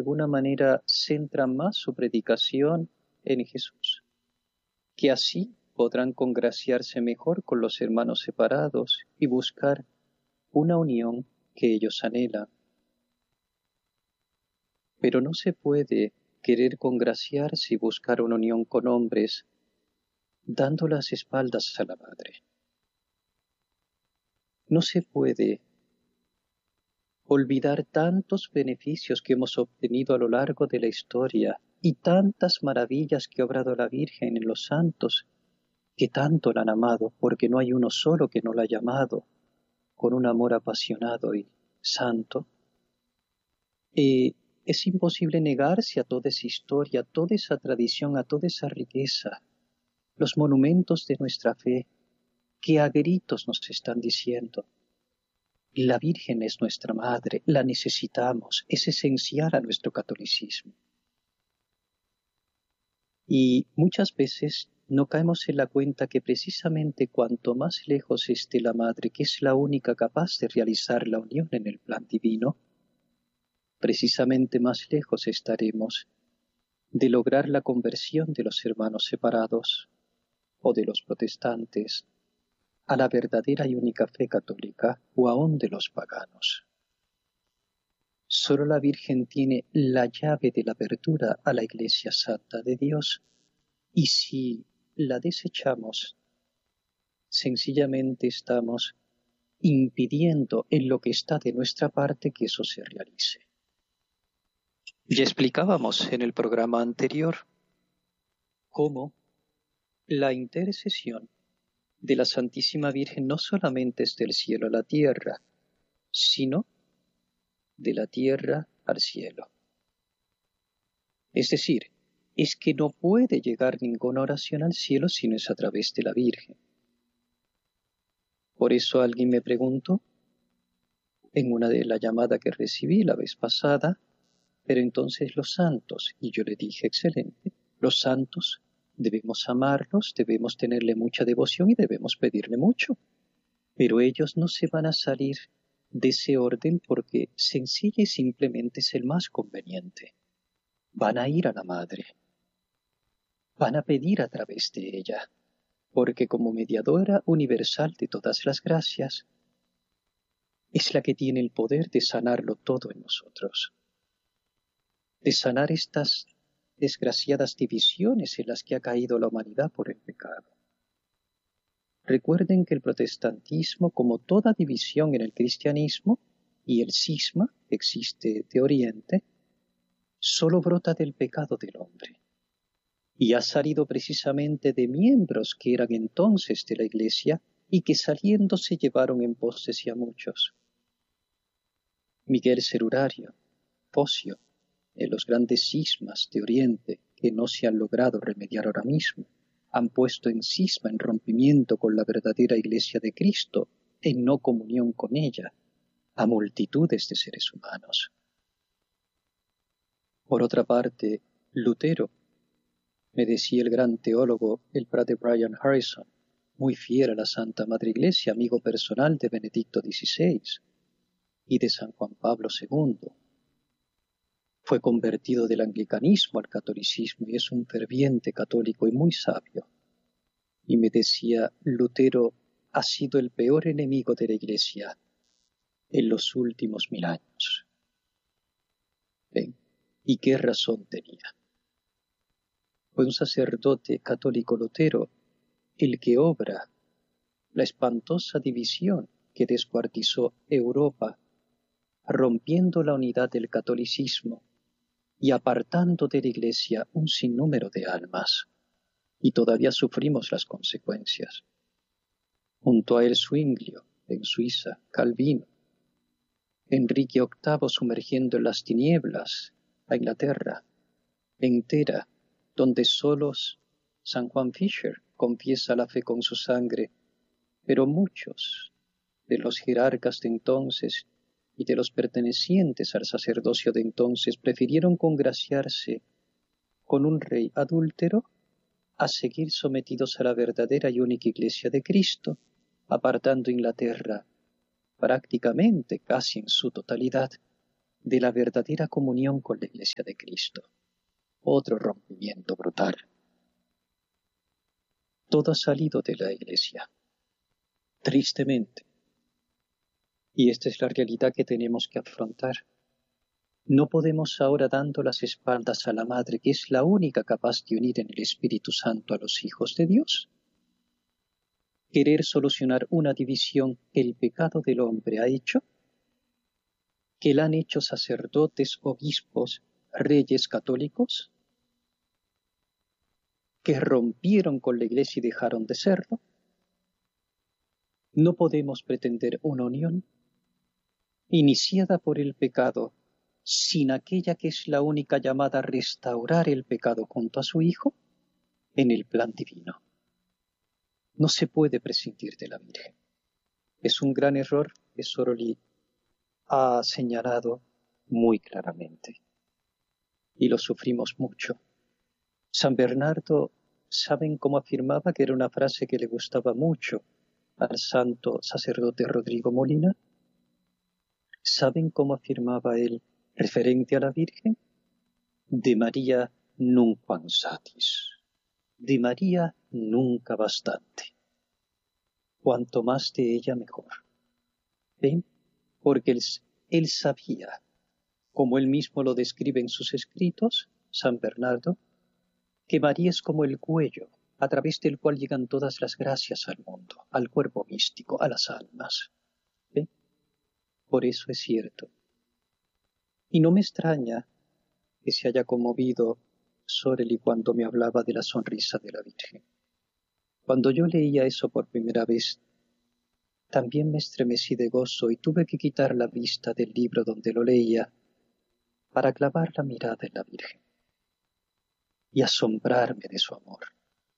alguna manera centran más su predicación en Jesús, que así podrán congraciarse mejor con los hermanos separados y buscar una unión que ellos anhelan. Pero no se puede querer congraciarse y buscar una unión con hombres dando las espaldas a la Madre. No se puede olvidar tantos beneficios que hemos obtenido a lo largo de la historia y tantas maravillas que ha obrado la Virgen en los santos que tanto la han amado, porque no hay uno solo que no la haya amado con un amor apasionado y santo. Es imposible negarse a toda esa historia, a toda esa tradición, a toda esa riqueza, los monumentos de nuestra fe que a gritos nos están diciendo: la Virgen es nuestra Madre, la necesitamos, es esencial a nuestro catolicismo. Y muchas veces no caemos en la cuenta que precisamente cuanto más lejos esté la Madre, que es la única capaz de realizar la unión en el plan divino, precisamente más lejos estaremos de lograr la conversión de los hermanos separados o de los protestantes a la verdadera y única fe católica o aún de los paganos. Solo la Virgen tiene la llave de la apertura a la Iglesia Santa de Dios, y si la desechamos, sencillamente estamos impidiendo en lo que está de nuestra parte que eso se realice. Ya explicábamos en el programa anterior cómo la intercesión de la Santísima Virgen no solamente es del cielo a la tierra, sino de la tierra al cielo. Es decir, es que no puede llegar ninguna oración al cielo si no es a través de la Virgen. Por eso alguien me preguntó en una de las llamadas que recibí la vez pasada, pero entonces los santos, y yo le dije, excelente, los santos debemos amarlos, debemos tenerle mucha devoción y debemos pedirle mucho, pero ellos no se van a salir de ese orden porque sencilla y simplemente es el más conveniente. Van a ir a la Madre, van a pedir a través de ella, porque como mediadora universal de todas las gracias, es la que tiene el poder de sanarlo todo en nosotros, de sanar estas desgraciadas divisiones en las que ha caído la humanidad por el pecado. Recuerden que el protestantismo, como toda división en el cristianismo, y el cisma que existe de Oriente, solo brota del pecado del hombre, y ha salido precisamente de miembros que eran entonces de la Iglesia y que saliendo se llevaron en pos de sí a muchos. Miguel Serurario, Focio, en los grandes cismas de Oriente que no se han logrado remediar ahora mismo, han puesto en cisma, en rompimiento con la verdadera Iglesia de Cristo, en no comunión con ella, a multitudes de seres humanos. Por otra parte, Lutero, me decía el gran teólogo, el padre Brian Harrison, muy fiel a la Santa Madre Iglesia, amigo personal de Benedicto XVI y de San Juan Pablo II, fue convertido del anglicanismo al catolicismo y es un ferviente católico y muy sabio. Y me decía, Lutero ha sido el peor enemigo de la Iglesia en los últimos 1000 años. ¿Ven? ¿Y qué razón tenía? Fue un sacerdote católico Lutero el que obra la espantosa división que descuartizó Europa, rompiendo la unidad del catolicismo y apartando de la Iglesia un sinnúmero de almas, y todavía sufrimos las consecuencias. Junto a él Zwinglio, en Suiza, Calvino, Enrique VIII sumergiendo en las tinieblas a Inglaterra entera, donde solos San Juan Fisher confiesa la fe con su sangre, pero muchos de los jerarcas de entonces y de los pertenecientes al sacerdocio de entonces prefirieron congraciarse con un rey adúltero a seguir sometidos a la verdadera y única Iglesia de Cristo, apartando Inglaterra prácticamente casi en su totalidad de la verdadera comunión con la Iglesia de Cristo. Otro rompimiento brutal. Todo ha salido de la Iglesia, tristemente. Y esta es la realidad que tenemos que afrontar. No podemos ahora, dando las espaldas a la Madre, que es la única capaz de unir en el Espíritu Santo a los hijos de Dios, querer solucionar una división que el pecado del hombre ha hecho, que la han hecho sacerdotes, obispos, reyes católicos, que rompieron con la Iglesia y dejaron de serlo. No podemos pretender una unión iniciada por el pecado sin aquella que es la única llamada a restaurar el pecado junto a su Hijo en el plan divino. No se puede prescindir de la Virgen. Es un gran error que Soroli ha señalado muy claramente. Y lo sufrimos mucho. San Bernardo, ¿saben cómo afirmaba que era una frase que le gustaba mucho al santo sacerdote Rodrigo Molina? ¿Saben cómo afirmaba él referente a la Virgen? De María nunquam satis. De María nunca bastante. Cuanto más de ella mejor. ¿Ven? Porque él sabía, como él mismo lo describe en sus escritos, San Bernardo, que María es como el cuello a través del cual llegan todas las gracias al mundo, al cuerpo místico, a las almas. ¿Ven? Por eso es cierto. Y no me extraña que se haya conmovido Soreli cuando me hablaba de la sonrisa de la Virgen. Cuando yo leía eso por primera vez, también me estremecí de gozo y tuve que quitar la vista del libro donde lo leía para clavar la mirada en la Virgen y asombrarme de su amor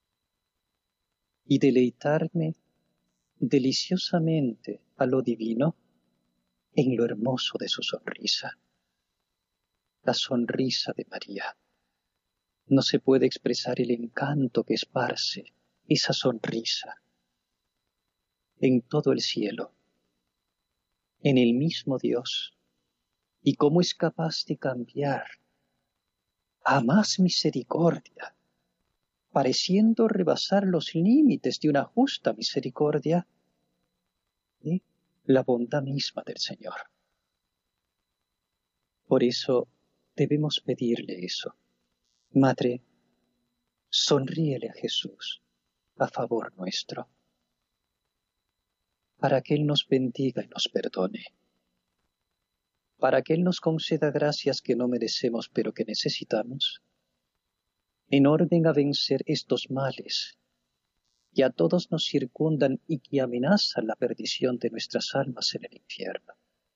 y deleitarme deliciosamente a lo divino en lo hermoso de su sonrisa. La sonrisa de María. No se puede expresar el encanto que esparce esa sonrisa en todo el cielo, en el mismo Dios, y cómo es capaz de cambiar a más misericordia, pareciendo rebasar los límites de una justa misericordia, ¿eh? La bondad misma del Señor. Por eso debemos pedirle eso. Madre, sonríele a Jesús a favor nuestro, para que Él nos bendiga y nos perdone, para que Él nos conceda gracias que no merecemos pero que necesitamos, en orden a vencer estos males que a todos nos circundan y que amenazan la perdición de nuestras almas en el infierno.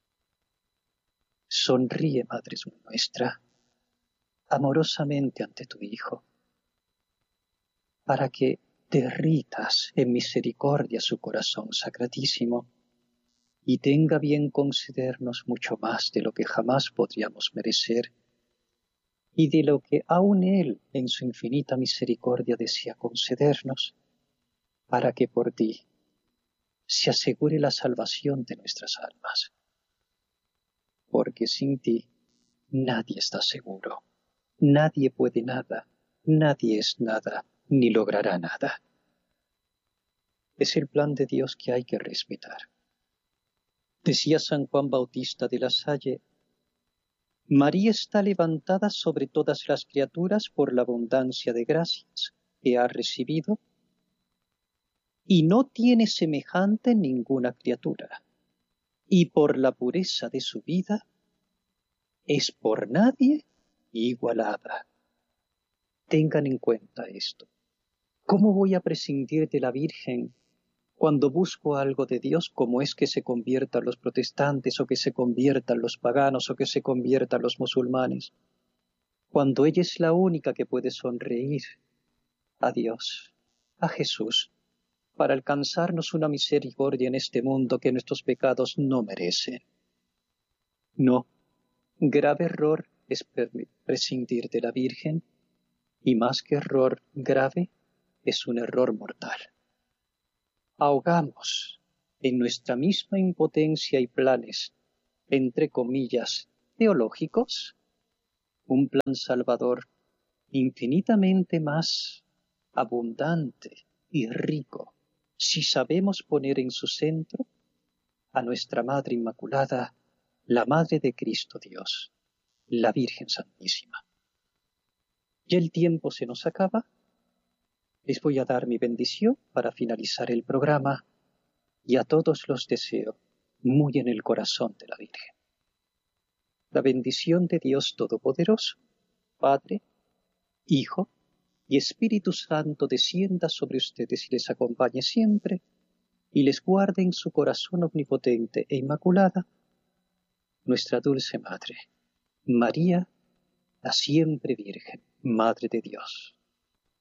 Sonríe, Madre nuestra, amorosamente ante tu Hijo, para que derritas en misericordia su corazón sacratísimo y tenga bien concedernos mucho más de lo que jamás podríamos merecer y de lo que aún Él en su infinita misericordia desea concedernos, para que por ti se asegure la salvación de nuestras almas. Porque sin ti nadie está seguro, nadie puede nada, nadie es nada, ni logrará nada. Es el plan de Dios que hay que respetar. Decía San Juan Bautista de la Salle, María está levantada sobre todas las criaturas por la abundancia de gracias que ha recibido y no tiene semejante en ninguna criatura, y por la pureza de su vida es por nadie igualada. Tengan en cuenta esto. ¿Cómo voy a prescindir de la Virgen cuando busco algo de Dios, como es que se conviertan los protestantes o que se conviertan los paganos o que se conviertan los musulmanes? Cuando ella es la única que puede sonreír a Dios, a Jesús, para alcanzarnos una misericordia en este mundo que nuestros pecados no merecen. No, grave error es prescindir de la Virgen, y más que error grave, es un error mortal. Ahogamos en nuestra misma impotencia y planes, entre comillas, teológicos, un plan salvador infinitamente más abundante y rico si sabemos poner en su centro a nuestra Madre Inmaculada, la Madre de Cristo Dios, la Virgen Santísima. Ya el tiempo se nos acaba. Les voy a dar mi bendición para finalizar el programa y a todos los deseo muy en el corazón de la Virgen. La bendición de Dios Todopoderoso, Padre, Hijo y Espíritu Santo descienda sobre ustedes y les acompañe siempre y les guarde en su corazón omnipotente e inmaculada nuestra dulce Madre, María, la siempre Virgen, Madre de Dios.